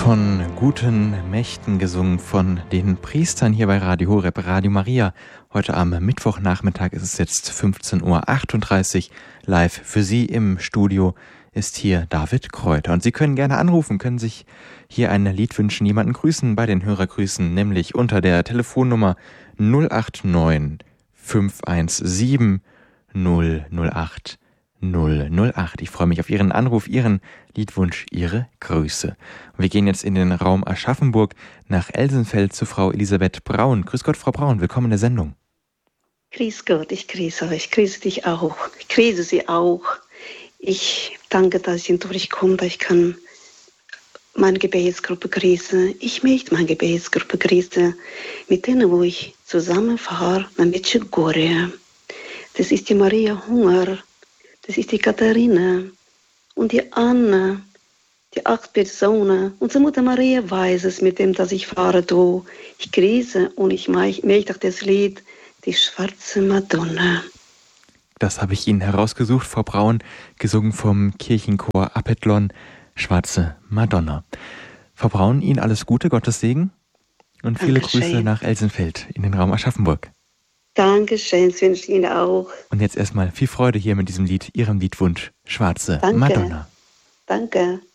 Von guten Mächten gesungen von den Priestern hier bei Radio Horeb, Radio Maria. Heute am Mittwochnachmittag ist es jetzt 15.38 Uhr. Live für Sie im Studio ist hier David Kräuter. Und Sie können gerne anrufen, können sich hier ein Lied wünschen, jemanden grüßen bei den Hörergrüßen, nämlich unter der Telefonnummer 089 517 008 008. Ich freue mich auf Ihren Anruf, Ihren Liedwunsch, Ihre Grüße. Und wir gehen jetzt in den Raum Aschaffenburg nach Elsenfeld zu Frau Elisabeth Braun. Grüß Gott, Frau Braun, willkommen in der Sendung. Grüß Gott, ich grüße euch, ich grüße dich auch, ich grüße Sie auch. Ich danke, dass ich durchkomme, dass ich kann meine Gebetsgruppe grüßen. Ich möchte meine Gebetsgruppe grüßen, mit denen, wo ich zusammenfahre, nach Medjugorje. Das ist die Maria Hunger, das ist die Katharina und die Anna, die 8 Personen. Unsere Mutter Maria weiß es mit dem, dass ich fahre. Ich grüße und ich möchte das Lied Die schwarze Madonna. Das habe ich Ihnen herausgesucht, Frau Braun, gesungen vom Kirchenchor Apethlon, Schwarze Madonna. Frau Braun, Ihnen alles Gute, Gottes Segen und viele Grüße nach Elsenfeld in den Raum Aschaffenburg. Dankeschön, das wünsche ich Ihnen auch. Und jetzt erstmal viel Freude hier mit diesem Lied, Ihrem Liedwunsch, Schwarze Madonna. Danke.